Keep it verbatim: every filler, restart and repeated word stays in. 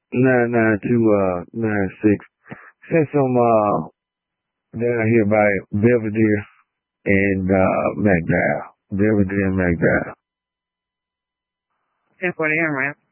nine nine two uh nine six. Send some uh down here by Belvedere and uh McDowell. Belvedere and McDowell. ten forty M, right?